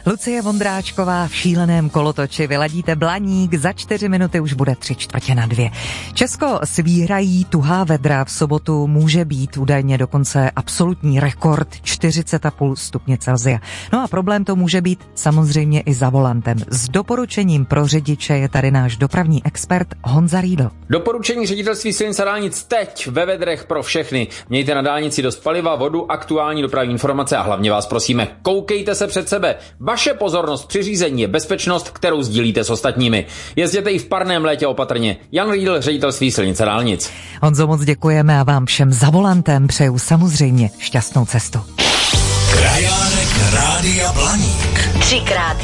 Lucie Vondráčková v šíleném kolotoči. Vyladíte Blaník, za 4 minuty už bude 3/4 Česko svírají tuhá vedra. V sobotu může být údajně dokonce absolutní rekord 40,5 stupně Celsia. No a problém to může být samozřejmě i za volantem. S doporučením pro řidiče je tady náš dopravní expert Honza Riedl. Doporučení Ředitelství silnic a dálnic teď ve vedrech pro všechny. Mějte na dálnici dost paliva, vodu, aktuální dopravní informace a hlavně vás prosíme, koukejte se před sebe. Vaše pozornost při řízení je bezpečnost, kterou sdílíte s ostatními. Jezděte i v parném létě opatrně. Jan Riedl, Ředitelství silnic a dálnic. Honzo, moc děkujeme a vám všem za volantem přeju samozřejmě šťastnou cestu. Krajánek Rádia Blaník. 3x